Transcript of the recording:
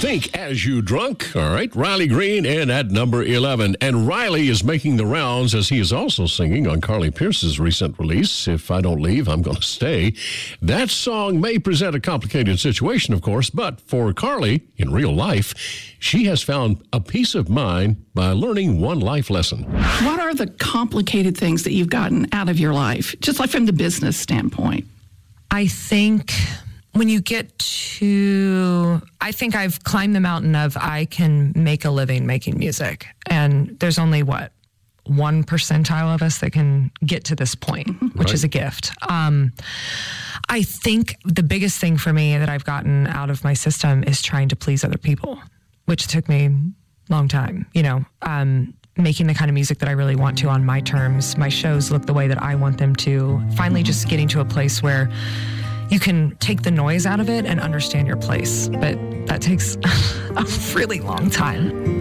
Think As You Drunk. All right, Riley Green in at number 11. And Riley is making the rounds as he is also singing on Carly Pearce's recent release, If I Don't Leave, I'm Gonna Stay. That song may present a complicated situation, of course, but for Carly, in real life, she has found a peace of mind by learning one life lesson. What are the complicated things that you've gotten out of your life, just like from the business standpoint? I think when you get to, I think I've climbed the mountain of I can make a living making music. And there's only, 1% of us that can get to this point, which is a gift. I think the biggest thing for me that I've gotten out of my system is trying to please other people, which took me a long time, making the kind of music that I really want to on my terms. My shows look the way that I want them to. Finally just getting to a place where you can take the noise out of it and understand your place. But that takes a really long time.